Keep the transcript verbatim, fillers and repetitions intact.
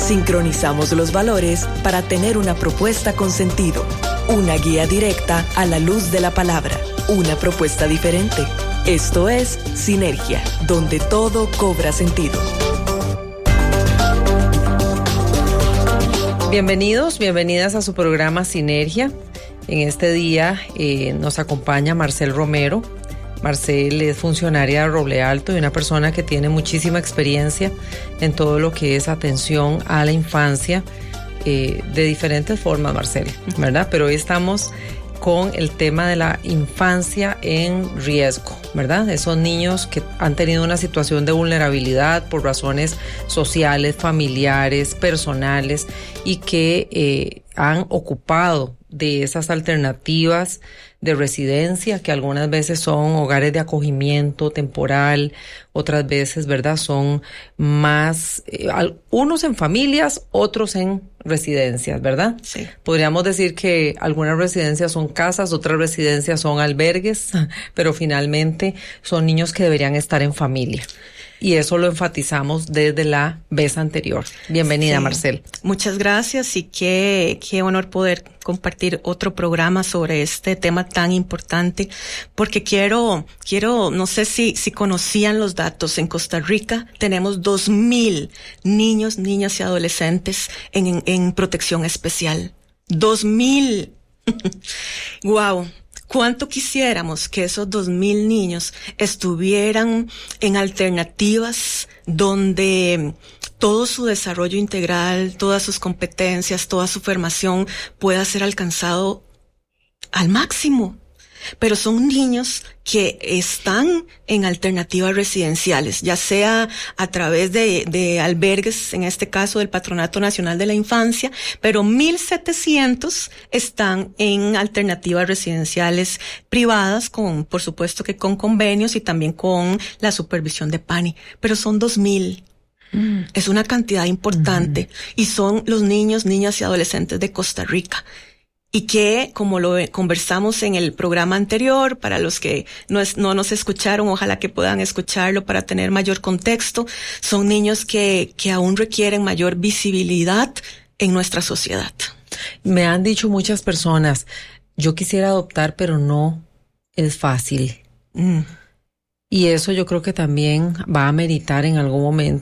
Sincronizamos los valores para tener una propuesta con sentido, una guía directa a la luz de la palabra, una propuesta diferente. Esto es Sinergia, donde todo cobra sentido. Bienvenidos, bienvenidas a su programa Sinergia. En este día eh, nos acompaña Marcel Romero. Marcel es funcionaria de Roble Alto y una persona que tiene muchísima experiencia en todo lo que es atención a la infancia eh, de diferentes formas, Marcel, ¿verdad? Pero hoy estamos con el tema de la infancia en riesgo, ¿verdad? Esos niños que han tenido una situación de vulnerabilidad por razones sociales, familiares, personales y que eh, han ocupado de esas alternativas de residencia, que algunas veces son hogares de acogimiento temporal, otras veces, ¿verdad?, son más, eh, unos en familias, otros en residencias, ¿verdad? Sí. Podríamos decir que algunas residencias son casas, otras residencias son albergues, pero finalmente son niños que deberían estar en familia. Y eso lo enfatizamos desde la vez anterior. Bienvenida, sí. Marcel. Muchas gracias y qué, qué honor poder compartir otro programa sobre este tema tan importante, porque quiero, quiero, no sé si, si conocían los datos. En Costa Rica tenemos dos mil niños, niñas y adolescentes en, en, en protección especial. Dos mil. Wow. ¿Cuánto quisiéramos que esos dos mil niños estuvieran en alternativas donde todo su desarrollo integral, todas sus competencias, toda su formación pueda ser alcanzado al máximo? Pero son niños que están en alternativas residenciales, ya sea a través de, de albergues, en este caso del Patronato Nacional de la Infancia, pero mil setecientos están en alternativas residenciales privadas, con, por supuesto que con convenios y también con la supervisión de PANI, pero son dos mil. Mm. Es una cantidad importante, mm. y son los niños, niñas y adolescentes de Costa Rica. Y que, como lo conversamos en el programa anterior, para los que no, es, no nos escucharon, ojalá que puedan escucharlo para tener mayor contexto, son niños que, que aún requieren mayor visibilidad en nuestra sociedad. Me han dicho muchas personas, yo quisiera adoptar, pero no es fácil. Mm. Y eso yo creo que también va a meritar en algún momento